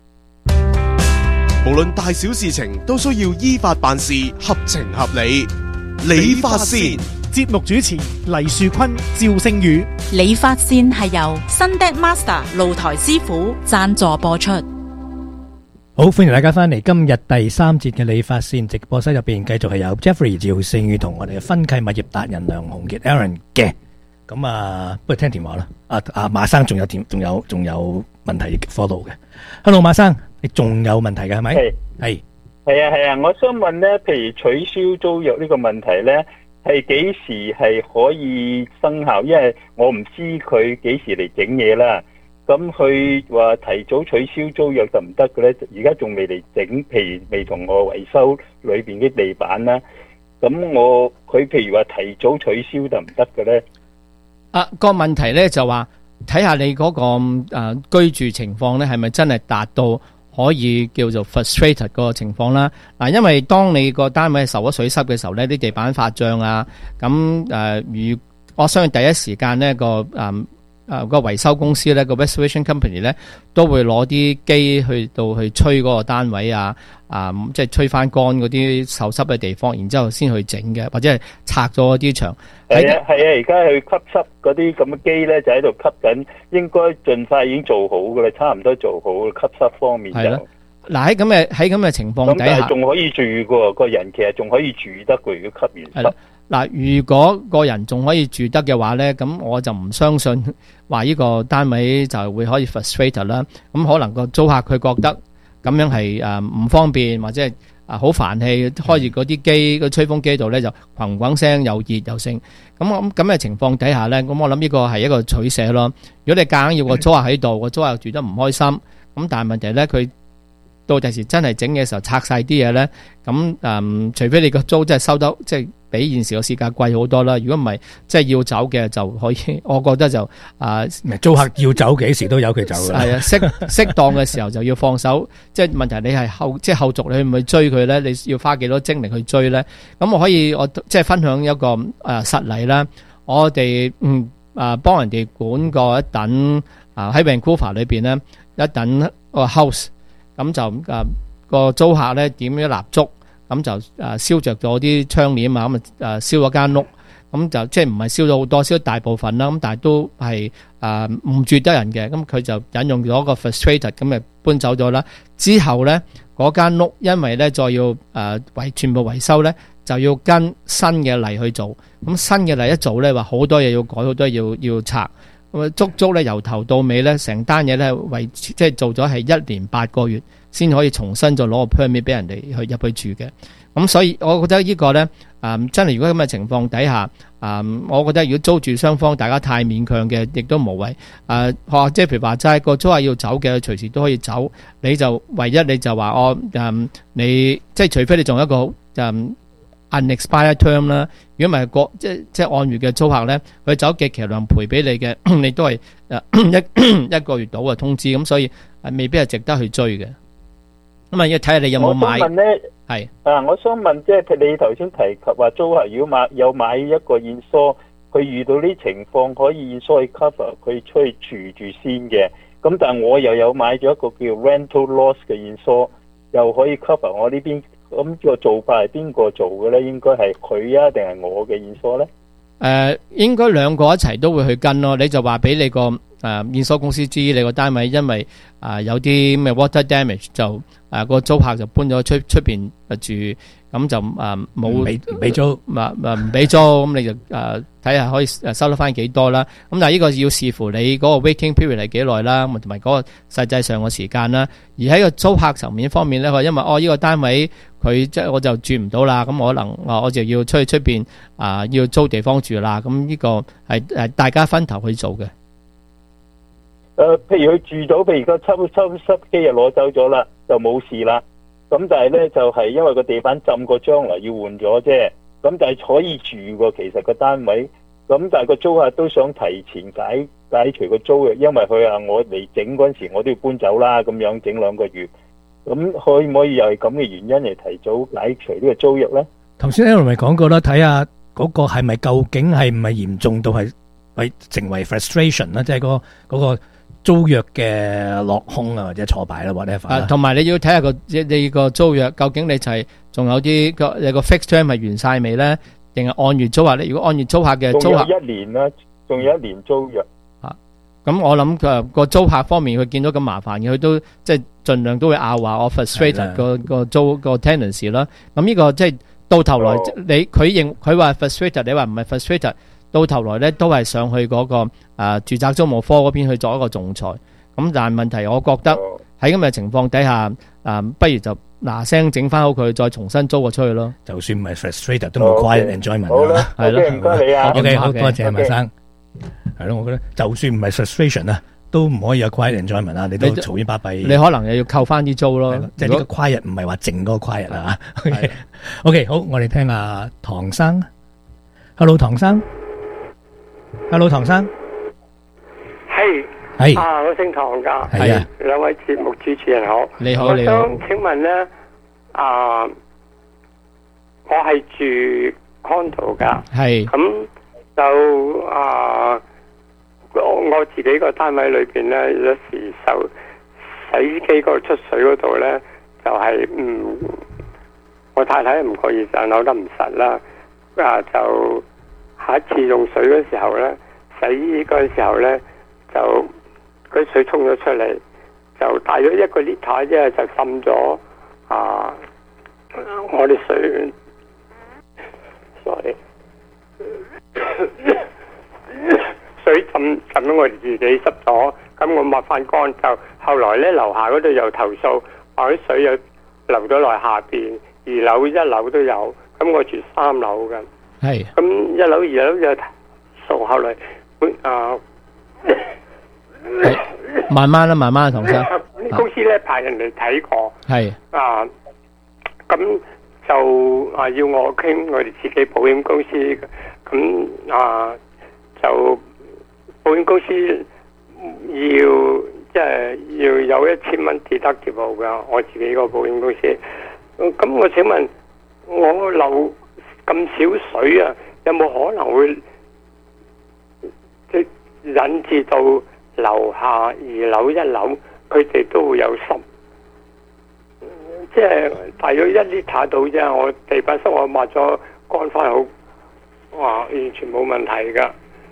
無論大小事情都需要依法辦事，合情合理。理髮線節目主持黎樹坤、趙星宇。 理髮線係由新 Deck Master 露台師傅贊助播出。 好，歡迎大家翻嚟今日第三節嘅理髮線直播室入邊，繼續係有 Jeffrey 趙星宇同我哋嘅分契物業達人梁鴻傑 Aaron 嘅。咁啊，不如聽電話啦。啊啊，馬生仲有電，仲有仲有問題 follow 嘅。Hello， 馬生，你仲有問題嘅係咪？係係係啊係啊，我想問咧，譬如取消租約呢個問題咧，係幾時係可以生效？因為我唔知佢幾時嚟整嘢啦。咁佢話提早取消租約就唔得嘅咧，而家仲未嚟整，譬如未同我維修裏邊啲地板啦。咁我佢譬如話提早取消就唔得嘅咧？ 啊，個問題咧就話睇下你嗰、那個誒、呃、居住情況咧係咪真係達到可以叫做 frustrated 嗰個情況啦。嗱、啊，因為當你個單位受咗水濕嘅時候咧，啲地板發脹啊，咁誒如我相信第一時間呢個誒。呃誒、呃，個維修公司咧，個 restoration company 咧，都會攞啲機去到去吹嗰個單位啊，啊、呃，即係吹翻乾嗰啲受濕嘅地方，然之後先去整嘅，或者係拆咗啲牆。 係啊，係啊，而家去吸濕嗰啲咁嘅機咧，就喺度吸緊，應該盡快已經做好噶啦，差唔多做好吸濕方面就。係咯。嗱，喺咁嘅喺咁嘅情況底下，咁但係仲可以住噶，個人其實仲可以住得噶，如果吸完濕。 嗱，如果個人仲可以住得嘅話咧，咁我就唔相信話呢個單位就會可以 frustrate 啦。咁可能個租客佢覺得咁樣係誒唔方便，或者係啊好煩氣，開住嗰啲機個吹風機度咧就轟轟聲又熱又盛。咁我咁嘅情況底下咧，咁我諗呢個係一個取捨咯。如果你夾硬要個租客喺度，個租客住得唔開心，咁但係問題咧佢。到第時真係整嘅時候拆晒啲嘢咧，咁誒、嗯，除非你個租真係收得即係比現時個市價貴好多啦。如果唔係，即係要走嘅就可以，我覺得就啊， 呃、租客要走幾時都由佢走嘅。係啊，適適當嘅時候就要放手。即係問題你係後即係後續你去唔去追佢咧？你要花幾多精力去追咧？咁我可以我即係分享一個誒、呃、實例啦。我哋嗯啊幫人哋管過一等啊喺 Vancouver 裏邊咧一等個 house。咁就誒、啊那個租客咧點咗蠟燭，咁就誒、啊、燒着咗啲窗簾啊，咁啊誒燒咗間屋，咁就即係唔係燒咗好多，燒咗大部分啦，咁但係都係誒唔住得人嘅，咁佢就引用咗個 frustrated 咁咪搬走咗啦。之後咧嗰間屋因為咧再要誒維、呃、全部維修咧，就要跟新嘅例去做，咁新嘅例一做咧話好多嘢要改，好多嘢要要拆。足足咧由頭到尾咧，成單嘢咧為即係做咗係一年八個月，先可以重新再攞個 permit 俾人哋去入去住嘅。咁所以我覺得呢個咧，誒真係如果咁嘅情況底下，誒我覺得如果租住雙方大家太勉強嘅，亦都無謂。誒學即係譬如話齋個租客要走嘅，隨時都可以走。你就唯一你就話我誒你即係除非你仲有一個誒。unexpired term 啦，如果唔係個即即按月嘅租客咧，佢走極其量賠俾你嘅，你都係誒一一個月到嘅通知，咁所以係未必係值得去追嘅。咁啊要睇下你有冇買。 我想問咧， 係啊，我想問即係你頭先提及話租客如果買有買一個現疏，佢遇到呢情況可以現疏去 cover 佢出去住住先嘅。咁但係我又有買咗一個叫 rental loss 嘅現疏，又可以 cover 我呢邊。咁呢個做法係邊個做嘅咧？應該係佢啊，定係我嘅現疏咧？誒、 呃，應該兩個一齊都會去跟咯。你就話俾你個誒現疏公司知，你個單位因為啊、呃、有啲咩 water damage，就誒、呃、個租客就搬咗出出邊住，咁就誒冇俾俾租，唔唔唔俾租，咁你就誒睇下可以誒收得翻幾多啦。咁但係呢個要視乎你嗰個 waiting period 係幾耐啦，同埋嗰個實際上嘅時間啦。而喺個租客層面方面咧，佢因為哦呢個單位。佢即係我就住唔到啦，咁可能啊我就要出去出邊啊要租地方住啦，咁呢個係誒大家分頭去做嘅。誒、 呃，譬如佢住到，譬如個抽抽濕機又攞走咗啦，就冇事啦。咁但係咧就係、是、因為個地板浸過，將來要換咗啫。咁但係可以住喎，其實個單位。咁但係個租客都想提前解解除個租嘅，因為佢話我嚟整嗰陣時我都要搬走啦，咁樣整兩個月。咁可唔可以又係咁嘅原因嚟提早解除呢個租約咧？ 頭先 Aaron 咪講過啦，睇下嗰個係咪究竟係唔係嚴重到係係成為 frustration 啦，即係嗰嗰個租約嘅落空啊或者挫敗啦 whatever 啦。同埋你要睇下個你個租約究竟你就係仲有啲個有個 fixed term 係完晒未咧？定係按月租客咧？如果按月租客嘅租客， 仲有一年啦，仲有一年租約。 咁我諗佢個租客方面，佢見到咁麻煩嘅，佢都即係盡量都會拗話我 frustrated 個個租個 tenancy 啦。咁呢個即係到頭來，你佢認佢話 frustrated，你話唔係 frustrated，到頭來咧都係上去嗰個誒住宅租務科嗰邊去做一個仲裁。咁但係問題，我覺得喺咁嘅情況底下，誒不如就嗱聲整翻好佢，再重新租個出去咯。就算唔係 frustrated，都冇 quiet enjoyment 啦。係咯，唔該你啊。OK，好多謝麥生。係咯，我覺得就算唔係 frustration 啊，都唔可以有 quiet enjoyment 啊！你都嘈喧巴閉，你可能又要扣翻啲租咯。即係呢個 quiet 唔係話靜嗰個 quiet 啊。OK， OK， 好，我哋聽下唐生。Hello， 唐生。Hello， 唐生。係係啊，我姓唐噶。係啊，兩位節目主持人好。你好，你好。我想請問咧，啊，我係住 condo 噶。係咁。就啊，我我自己個單位裏邊咧，有時受洗衣機嗰度出水嗰度咧，就係、是、唔，我太太唔覺意就扭得唔實啦。啊，就下一次用水嗰時候咧，洗衣嗰陣時候咧，就嗰水沖咗出嚟，就大約一個 liter 啫，就滲咗啊！我哋水，sorry。 浸浸咗我哋自己濕咗，咁我抹翻乾就後來咧樓下嗰度又投訴話啲水又流咗落下邊，二樓一樓都有，咁我住三樓嘅， 係咁一樓二樓就數後來啊。 慢慢啦，慢慢啦，唐生。 公司咧派人嚟睇過， 係啊，咁就啊要我傾我哋自己保險公司，咁啊就保險公司要即係要有一千蚊 deductible 噶，我自己個保險公司。咁我請問我漏咁少水啊，有冇可能會即引致到樓下二樓一樓佢哋都會有濕，即係大約一 litre 到啫。我地板濕我抹咗乾翻好，哇，完全冇問題噶。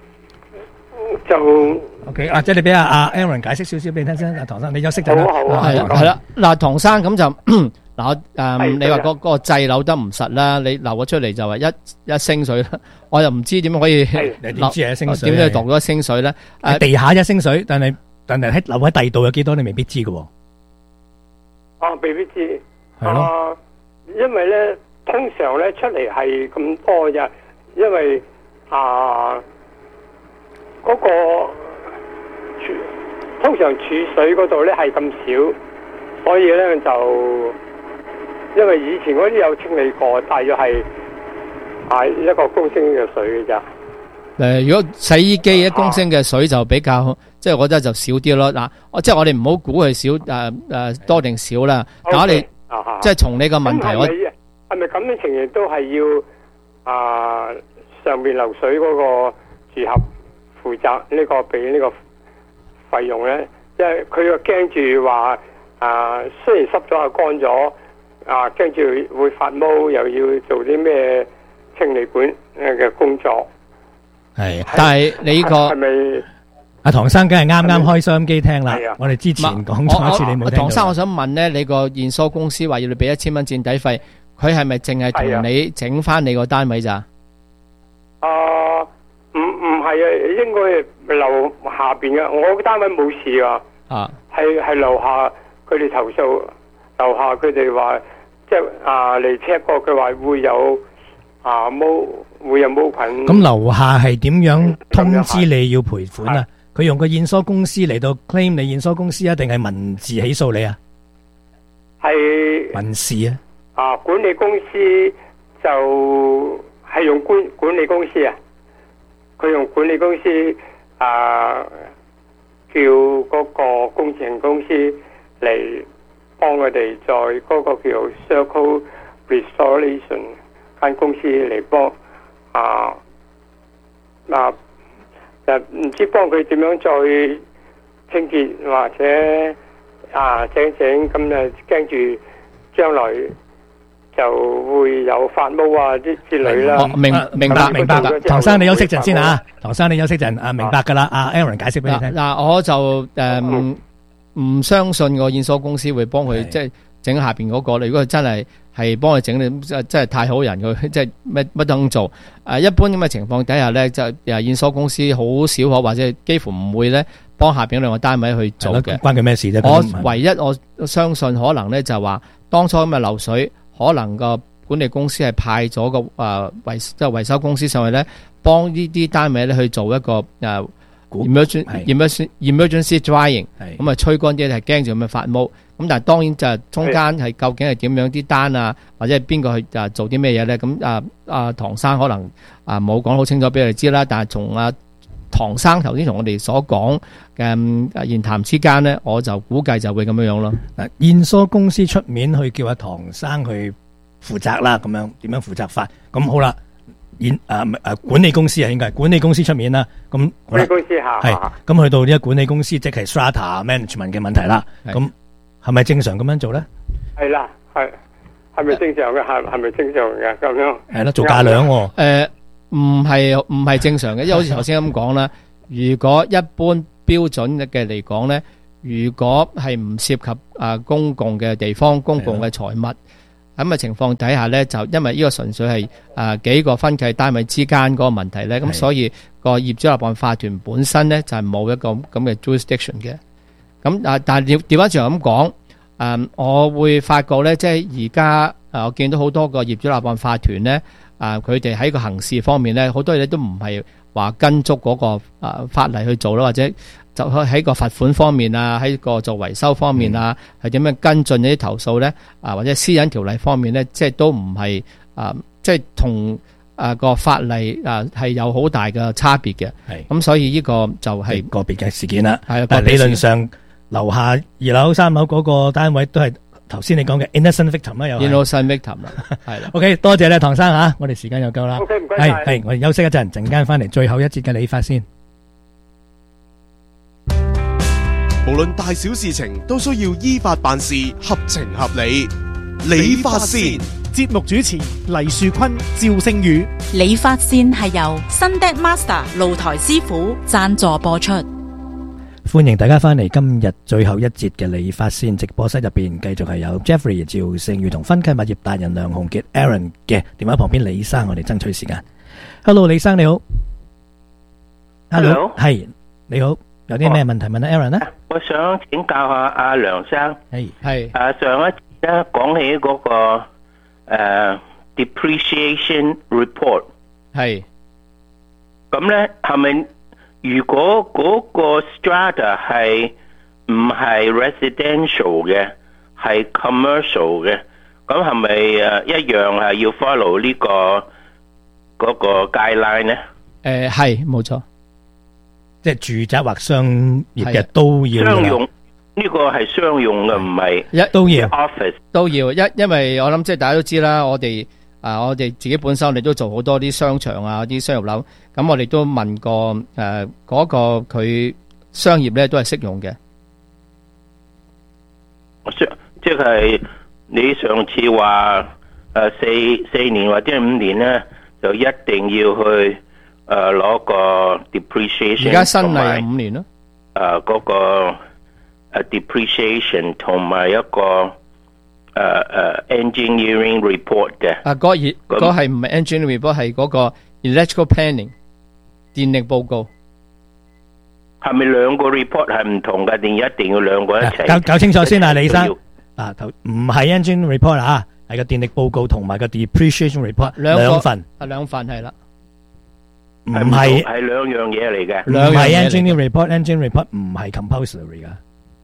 就 OK 啊，即係你俾阿阿 Aaron 解釋少少俾你聽先，阿唐生你休息陣啦。 好啊好啊， 係係啦，嗱，唐生咁就嗱誒，你話嗰嗰個掣扭得唔實啦，你流咗出嚟就話一一升水啦，我又唔知點樣可以你點知係一升水？ 點解度咗一升水咧？ 喺地下一升水，但係但係喺流喺第度有幾多，你未必知嘅喎。 啊，未必知。 係咯。 啊，因為咧，通常咧出嚟係咁多啫，因為啊嗰個儲通常儲水嗰度咧係咁少，所以咧就因為以前嗰啲有清理過，大約係係一個公升嘅水嘅咋。 誒，如果洗衣機一公升嘅水就比較，即係我覺得就少啲咯。嗱，我即係我哋唔好估佢少誒誒多定少啦。但我哋即係從你個問題，我係咪咁嘅情形都係要啊上面流水嗰個住客負責呢個俾呢個費用咧？因為佢又驚住話啊，雖然濕咗啊乾咗啊，驚住會發毛，又要做啲咩清理管嘅工作。 係， 但係你呢個係咪阿唐生梗係啱啱開收音機聽啦？我哋之前講咗一次，你冇聽到。 唐生，我想問咧，你個驗疏公司話要你俾一千蚊墊底費，佢係咪淨係同你整翻你個單位咋？ 啊，唔唔係啊，應該係樓下邊嘅，我個單位冇事啊。 啊， 係係樓下佢哋投訴，樓下佢哋話即係啊嚟 check 過，佢話會有啊毛會有毛菌。 咁樓下係點樣通知你要賠款啊？佢用個驗疏公司嚟到 claim 你驗疏公司啊，定係文字起訴你啊？ 係民事啊？ 啊，管理公司就係用管管理公司啊，佢用管理公司啊叫嗰個工程公司嚟幫佢哋在嗰個叫 Circle Restoration 間公司嚟幫啊嗱。就唔知幫佢點樣再清潔或者啊整整咁就驚住將來就會有發毛啊啲之類啦。 明明白明白啦。 唐生你休息陣先啊，唐生你休息陣啊，明白噶啦。阿 Aaron 解釋俾你聽。 嗱，我就誒唔相信個驗疏公司會幫佢即係整下邊嗰個。如果佢真係係幫佢整，你真真係太好人，佢即係乜乜都做。誒，一般咁嘅情況底下咧，就誒驗疏公司好少可或者幾乎唔會咧幫下邊兩個單位去做嘅。關佢咩事啫？ 我唯一我相信可能咧就話當初咁嘅漏水，可能個管理公司係派咗個誒維即係維修公司上去咧，幫呢啲單位咧去做一個誒 emergency emergency drying，咁啊吹乾啲係驚住咁樣發毛。咁但係當然就係中間係究竟係點樣啲單啊，或者係邊個去啊做啲咩嘢咧？咁啊啊唐生可能啊冇講好清楚俾我哋知啦。但係從啊唐生頭先同我哋所講嘅言談之間咧，我就估計就會咁樣樣咯。 嗱，驗疏公司出面去叫阿唐生去負責啦，咁樣點樣負責法？咁好啦，驗啊啊管理公司啊，應該係管理公司出面啦。咁管理公司嚇係咁去到呢個管理公司，即係 strata management 嘅問題啦。咁係咪正常咁樣做咧？係啦，係係咪正常嘅？係係咪正常嘅咁樣？ 係啦，做價量喎。 誒，唔係唔係正常嘅，因為好似頭先咁講啦。如果一般標準嘅嚟講咧，如果係唔涉及啊公共嘅地方、公共嘅財物， 咁嘅情況底下咧，就因為呢個純粹係誒幾個分契單位之間嗰個問題咧，咁所以個業主立案法團本身咧就係冇一個咁嘅 jurisdiction 嘅。咁啊，但係調調翻轉咁講，誒，我會發覺咧，即係而家誒，我見到好多個業主立案法團咧，啊，佢哋喺個行事方面咧，好多嘢都唔係話跟足嗰個誒法例去做啦，或者就喺個罰款方面啊，喺個做維修方面啊，係點樣跟進呢啲投訴咧？啊，或者私隱條例方面咧，即係都唔係啊，即係同誒個法例啊係有好大嘅差別嘅。係咁，所以呢個就係個別嘅事件啦。 係啊， 但係理論上樓下二樓、三樓嗰個單位都係頭先你講嘅 innocent victim 啦，又 innocent victim 啦，係啦。 OK， 多謝咧，唐生嚇，我哋時間又夠啦。 OK， 唔該晒。 係係，我哋休息一陣，陣間翻嚟最後一節嘅理髮先。 無論大小事情都需要依法辦事，合情合理。理髮線節目主持黎樹坤、趙星宇。 理髮線係由 Sunday Master 露台師傅贊助播出。 歡迎大家翻嚟今日最後一節嘅理髮線直播室入邊，繼續係有 Jeffrey 趙勝宇同分契物業達人梁鴻傑 Aaron 嘅電話旁邊，李生，我哋爭取時間。Hello， 李生你好。Hello， 係你好，有啲咩問題問阿 Aaron 呢？ 我想請教下阿梁生。 係係。 誒，上一次咧講起嗰個誒 depreciation report。 係。 咁咧係咪？如果嗰個 strata 係唔係 residential 嘅，係 commercial 嘅，咁係咪誒一樣係要 follow 呢個嗰個 guideline 咧？ 誒係冇錯， 即係住宅或商業嘅都要。 商用呢個係商用嘅，唔係一都要 office 都要一，因為我諗即係大家都知啦，我哋。啊！我哋自己本身，我哋都做好多啲商場啊，啲商業樓。咁我哋都問過誒嗰、呃嗰個佢商業咧，都係適用嘅。 即係你上次話誒四四年或者五年咧，就一定要去誒攞、呃、個 depreciation。而家新例係五年咯。 誒、呃、嗰、嗰個誒 depreciation 同埋一個。誒、uh, 誒、uh, engineering report 嘅啊，嗰熱嗰係唔係 engineering report， 係嗰個 electrical planning 電力報告。 係咪兩個 report 係唔同嘅，定一定要兩個一齊？ 搞搞清楚先啊，李生。啊，頭唔係 engineering report 啊，係個電力報告同埋個 depreciation report 兩份。 啊，兩份係啦， 唔係係兩樣嘢嚟嘅。 唔係 engineering report，engineering report 唔係 compulsory 噶。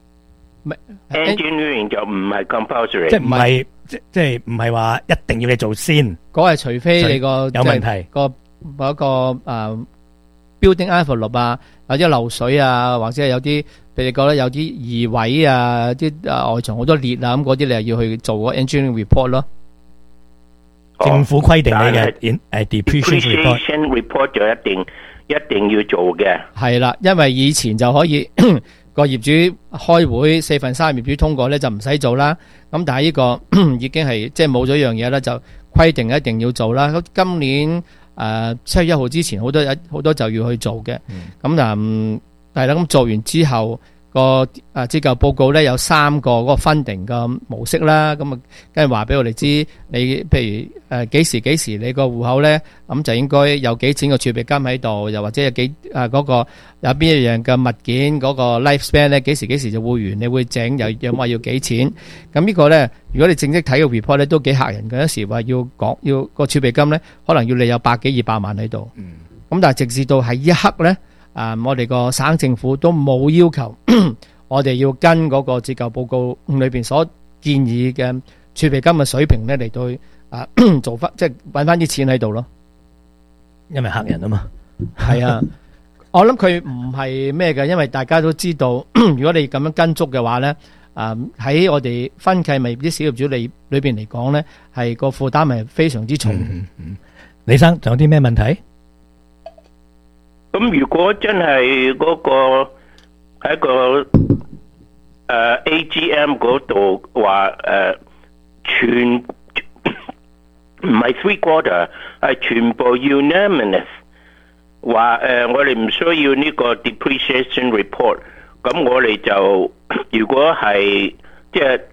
engineering 就唔係 compulsory， 即係唔係即即係唔係話一定要你做先， 嗰係除非你個有問題個某一個誒 building envelope 啊，或者漏水啊，或者係有啲譬如你覺得有啲移位啊，啲誒外牆好多裂啊，咁嗰啲你係要去做個 engineering report 咯。 政府規定你嘅誒 depreciation report 就一定一定要做嘅。 係啦，因為以前就可以。個業主開會四分三業主通過咧就唔使做啦，咁但係呢個已經係即係冇咗一樣嘢啦，就規定一定要做啦。咁今年誒七月一號之前好多好多就要去做嘅，咁嗱係啦，咁做完之後個誒折舊報告咧有三個嗰個分定嘅模式啦，咁啊跟住話俾我哋知，你譬如誒幾時幾時你個戶口咧，咁就應該有幾錢個儲備金喺度，又或者有幾誒嗰個有邊一樣嘅物件嗰個 life span 咧，幾時幾時就會完，你會整又有話要幾錢？咁呢個咧，如果你正式睇個 report 咧，都幾嚇人嘅。有時話要講要個儲備金咧，可能要你有百幾二百萬喺度。咁但係直至到喺一刻咧。啊！我哋個省政府都冇要求我哋要跟嗰個折舊報告裏邊所建議嘅儲備金嘅水平咧嚟到啊做翻，即係揾翻啲錢喺度咯。 因為客人啊嘛， 係啊，我諗佢唔係咩嘅，因為大家都知道，如果你咁樣跟足嘅話咧，啊喺我哋分契物業啲小業主裏裏邊嚟講咧，係個負擔係非常之重。 嗯嗯、李生仲有啲咩問題？ 咁如果真係嗰個喺個誒 A G M 嗰度話誒全唔係 three quarter 係全部 unanimous 話誒我哋唔需要呢個 depreciation report，咁我哋就如果係即係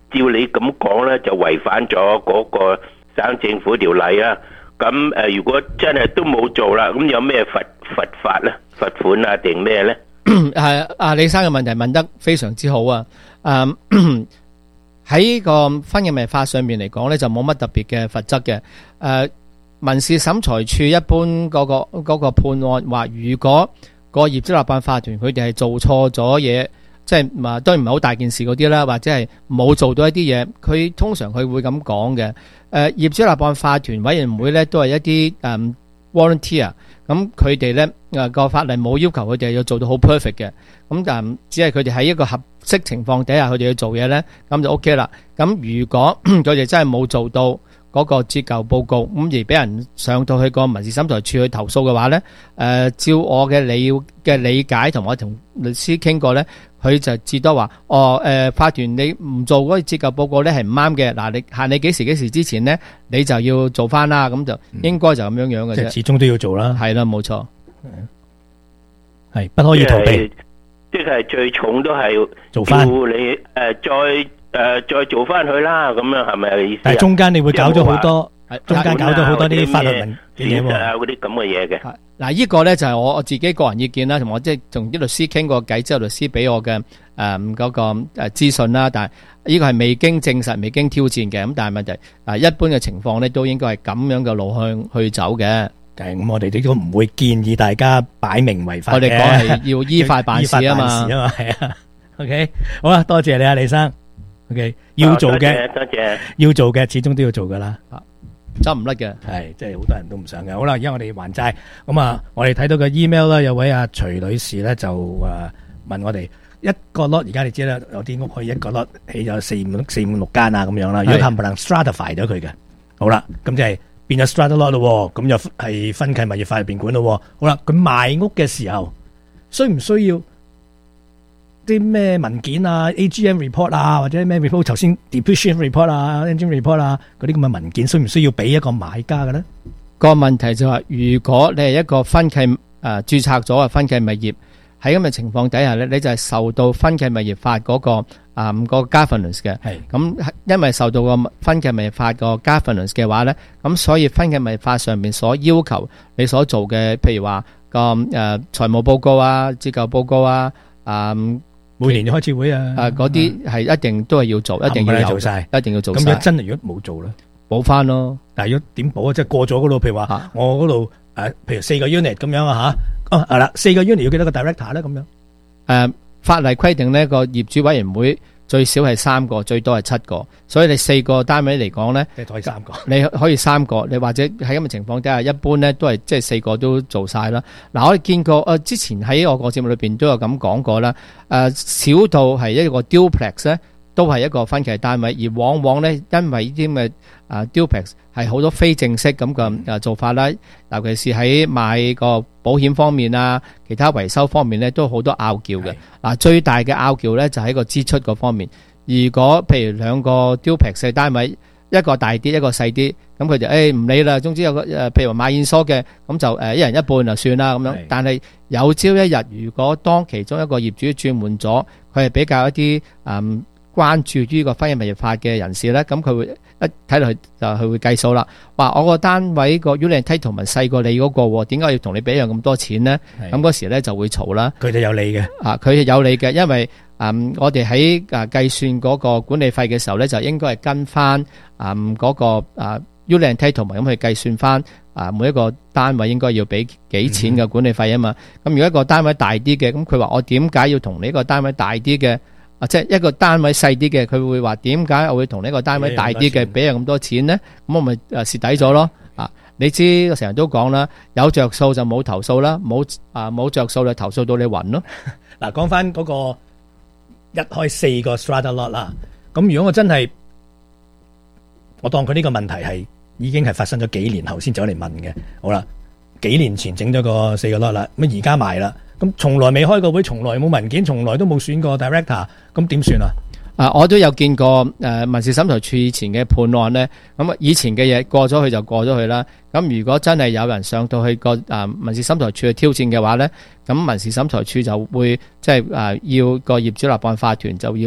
照你咁講咧，就違反咗嗰個省政府條例啊。咁誒，如果真係都冇做啦，咁有咩罰罰法咧？罰款啊定咩咧？ 係阿李生嘅問題問得非常之好啊！誒、嗯、喺個婚姻民法上面嚟講咧，就冇乜特別嘅罰則嘅。誒、呃、民事審裁處一般嗰、那個嗰、那個判案話，如果個業主立案法團佢哋係做錯咗嘢，即係啊當然唔係好大件事嗰啲啦，或者係冇做到一啲嘢，佢通常佢會咁講嘅。誒、呃、業主立案法團委員會咧都係一啲誒、嗯、volunteer。咁佢哋咧誒個法例冇要求佢哋要做到好 perfect 嘅，咁但只係佢哋喺一個合適情況底下佢哋要做嘢咧，咁就 OK 啦。咁如果佢哋真係冇做到嗰個折舊報告，咁而俾人上到去個民事審裁處去投訴嘅話咧，誒、呃、照我嘅理嘅理解同我同律師傾過咧，佢就至多話哦誒、呃、法團你唔做嗰個折舊報告咧係唔啱嘅，嗱你限你幾時幾時之前咧你就要做翻啦，咁就應該就咁樣樣嘅啫。 即係始終都要做啦。 係啦，冇錯， 係不可以逃避。 即係最重都係做翻， 叫你誒、呃、再誒、呃、再做翻佢啦，咁樣係咪意思？ 但係中間你會搞咗好多，中間搞咗好多啲法律文嘅嘢喎， 啊嗰啲咁嘅嘢嘅。 嗱，呢個咧就係我我自己個人意見啦，同我即係同啲律師傾過偈之後，律師俾我嘅誒嗰個誒資訊啦。但係呢個係未經證實、未經挑戰嘅。咁但係問題啊，一般嘅情況咧都應該係咁樣嘅路向去走嘅。 咁我哋亦都唔會建議大家擺明違法嘅。 我哋講係要依法辦事啊嘛。 依法辦事啊嘛，係啊。OK，好啦，多謝你啊，李生。OK，要做嘅， 多謝， 要做嘅，始終都要做噶啦。 走唔甩嘅， 係即係好多人都唔想嘅。好啦，而家我哋還債，咁啊，我哋睇到個 email 啦，有位阿徐女士咧就誒問我哋一個 lot，而家你知啦，有啲屋可以一個 lot 起咗四五四五六間啊咁樣啦。如果冚唪唥 stratify 咗佢嘅，好啦，咁就係變咗 strata lot 咯，咁又係分契物業法入邊管咯。好啦，佢賣屋嘅時候需唔需要啲咩文件啊 A G M report 啊，或者咩 report， 頭先 depreciation report 啊 engine report 啊，嗰啲咁嘅文件需唔需要俾一個買家嘅咧？ 個問題就係、是、如果你係一個分契誒註冊咗嘅分契物業，喺咁嘅情況底下咧，你就係受到分契物業法嗰、那個啊、嗯那個 governance 嘅。係咁，因為受到個分契物業法個 governance 嘅話咧，咁所以分契物業法上面所要求你所做嘅，譬如話個誒財務報告啊、折舊報告啊，啊、嗯。 每年嘅開始會啊， 啊嗰啲係一定都係要做，一定要有做晒， 一定要做晒。 咁如果真係如果冇做咧， 補翻咯。 但係如果點補啊？即係過咗嗰度，譬如話、啊、我嗰度誒，譬如四個 unit 咁樣啊吓，哦係啦，四個 unit 要幾多個 director 咧咁樣？誒、 啊，法例規定呢個業主委員會最少係三個，最多係七個，所以你四個單位嚟講咧， 即係可以三個， 你可以三個，你或者喺咁嘅情況底下，一般咧都係即係四個都做晒啦。嗱，我哋見過誒，之前喺我個節目裏邊都有咁講過啦。誒，小到係一個 duplex 咧，都係一個分契單位，而往往咧因為呢啲咁嘅誒 duplex 係好多非正式咁嘅誒做法啦，尤其是喺買個保險方面啊，其他維修方面咧都好多拗撬嘅。嗱，最大嘅拗撬咧就喺個支出嗰方面。如果譬如兩個 duplex 嘅單位，一個大啲，一個細啲，咁佢就誒唔理啦。總之有個誒，譬如話買現疏嘅，咁就誒一人一半就算啦咁樣。但係有朝一日，如果當其中一個業主轉換咗，佢係比較一啲誒關注於個分契物業法嘅人士咧，咁佢會一睇落去就佢會計數啦。話我個單位個 unit title 咪細過你嗰個，點解要同你俾樣咁多錢咧？咁嗰時咧就會嘈啦。 佢哋有理嘅， 啊，佢係有理嘅，因為誒我哋喺誒計算嗰個管理費嘅時候咧，就應該係跟翻誒嗰個誒 unit title 咁去計算翻啊每一個單位應該要俾幾錢嘅管理費啊嘛。咁如果一個單位大啲嘅，咁佢話我點解要同呢個單位大啲嘅？啊，即係一個單位細啲嘅，佢會話點解我會同呢個單位大啲嘅俾咁多錢咧？咁我咪誒蝕底咗咯。啊，你知我成日都講啦，有着數就冇投訴啦，冇啊冇着數就投訴到你暈咯。 嗱，講翻嗰個一開四個 strata lot 啦，咁如果我真係我當佢呢個問題係已經係發生咗幾年後先走嚟問嘅，好啦，幾年前整咗個四個 lot 啦，咁而家賣啦。咁從來未開過會，從來冇文件，從來都冇選過 director， 咁點算啊？ 啊，我都有見過誒、呃、民事審裁處以前嘅判案咧，咁啊以前嘅嘢過咗去就過咗去啦。咁如果真係有人上到去個誒、呃、民事審裁處去挑戰嘅話咧，咁民事審裁處就會即係誒要個業主立案法團就要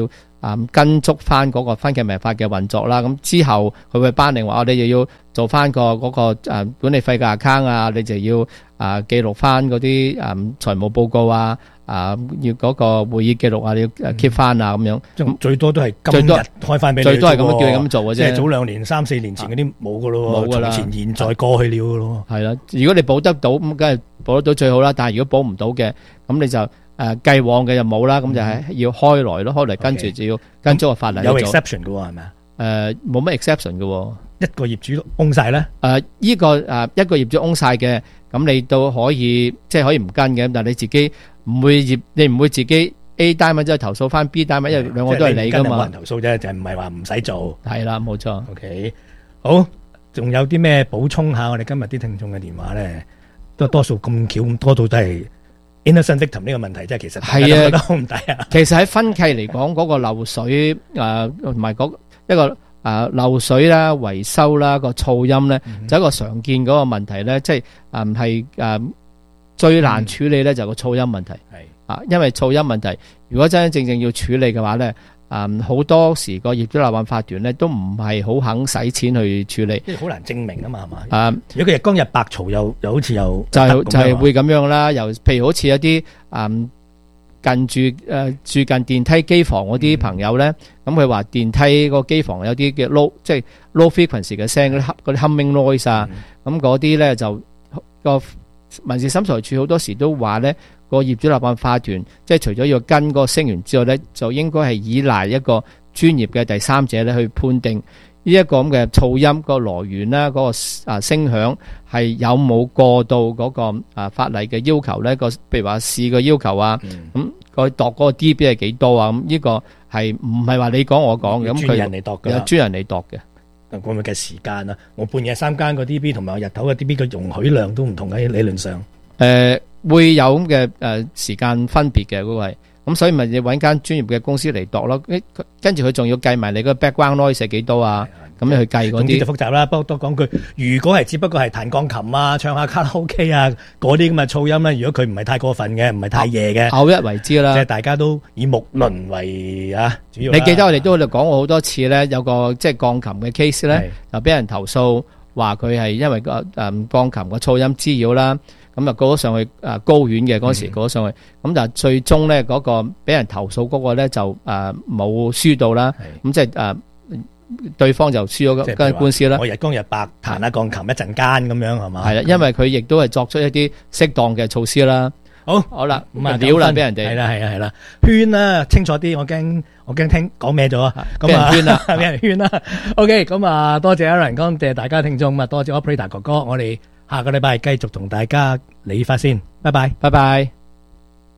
啊、嗯、跟足翻嗰個分期明發嘅運作啦。咁之後佢會頒令話，我哋又要做翻個嗰個誒管理費嘅 account 啊，你就要啊記錄翻嗰啲誒財務報告啊。啊！要嗰個會議記錄啊，你要 keep 翻啊，咁樣咁最多都係今日開翻俾你， 最多係咁樣叫你咁做嘅啫。 即係早兩年、三四年前嗰啲冇噶咯， 冇噶啦， 從前現在過去了噶咯。 係啦，如果你補得到咁，梗係補得到最好啦。但係如果補唔到嘅，咁你就誒繼往嘅就冇啦。咁就係要開來咯，開來跟住就要跟咗個法例做。 有 exception 嘅喎，係咪啊？ 誒，冇乜 exception 嘅喎。 一個業主 own 晒咧？ 誒，依個誒一個業主 own 晒嘅，咁你都可以即係可以唔跟嘅，但係你自己。唔會業，你唔會自己 A 單位之後投訴翻 B 單位，因為兩個都係你噶嘛。 冇人投訴啫，就係唔係話唔使做。 係啦，冇錯。 OK，好，仲有啲咩補充下？我哋今日啲聽眾嘅電話咧，都多數咁巧咁多到都係 innocent victim 呢個問題，即係其實係啊，都好唔抵啊。 其實喺分契嚟講，嗰個漏水誒同埋嗰一個誒漏水啦、維修啦、個噪音咧，就一個常見嗰個問題咧，即係誒係誒。最難處理咧就係個噪音問題，係啊，因為噪音問題，如果真真正正要處理嘅話咧，嗯，好多時個業主立案法團咧都唔係好肯使錢去處理， 即係好難證明啊嘛，係嘛？ 啊， 如果佢日光日白嘈，又又好似又就係就係會咁樣啦。又譬如好似一啲嗯近住誒、呃、住近電梯機房嗰啲朋友咧，咁佢話電梯個機房有啲嘅 low 即係 low frequency 嘅聲，嗰啲嗰啲 humming noise 啊，咁嗰啲咧就個。民事審裁處好多時都話咧，個業主立案法團即係除咗要跟嗰個聲源之外咧，就應該係依賴一個專業嘅第三者咧去判定呢一個咁嘅噪音個來源啦，嗰個啊聲響係有冇過到嗰個啊法例嘅要求咧？個譬如話市嘅要求啊，咁佢度嗰個 D B 係幾多啊？咁呢個係唔係話你講我講嘅？咁佢專人嚟度嘅， 有專人嚟度嘅。 講咪嘅時間啊，我半夜三更個 D B 同埋我日頭嘅 D B 嘅容許量都唔同嘅，理論上。誒、 呃，會有咁嘅誒時間分別嘅嗰個係，咁所以咪要揾間專業嘅公司嚟度咯。跟住佢仲要計埋你個 background noise 係幾多啊？咁樣去計嗰啲。總之就複雜啦。不過多講句，如果係只不過係彈鋼琴啊、唱下卡拉 OK 啊嗰啲咁嘅噪音咧，如果佢唔係太過分嘅，唔係太夜嘅， 偶一為之啦。 即係大家都以木輪為啊主要。 你記得我哋都講過好多次咧，有個即係鋼琴嘅 case 咧，就俾人投訴話佢係因為個誒鋼琴個噪音滋擾啦。咁啊，告咗上去誒高院嘅嗰時告咗上去，咁就最終咧嗰個俾人投訴嗰個咧就誒冇輸到啦，咁即係誒對方就輸咗間官司啦。 我日光日白彈下鋼琴一陣間咁樣係嘛？ 係啦，因為佢亦都係作出一啲適當嘅措施啦。 好， 好啦， 咁啊料啦俾人哋。 係啦，係啦，係啦，圈啦，清楚啲，我驚我驚聽講咩咗啊！ 俾人圈啦， 俾人圈啦。OK，咁啊，多謝 Aaron，多謝大家聽眾，咁啊，多謝 Operator 哥哥，我哋下個禮拜繼續同大家理髮先，拜拜， 拜拜。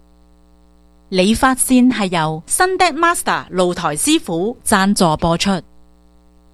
理髮線係由新 Deck Master 露台師傅贊助播出。